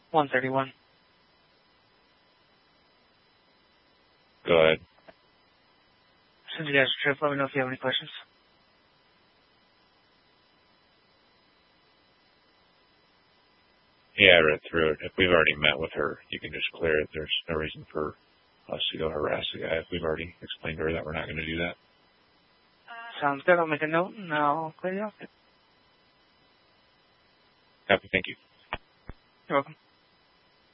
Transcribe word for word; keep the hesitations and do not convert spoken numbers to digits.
one thirty-one. Go ahead. Since you guys are trip, let me know if you have any questions. Yeah, I read through it. If we've already met with her, you can just clear it. There's no reason for us to go harass the guy if we've already explained to her that we're not going to do that. Sounds good. I'll make a note and I'll clear you off. Happy, thank you. You're welcome.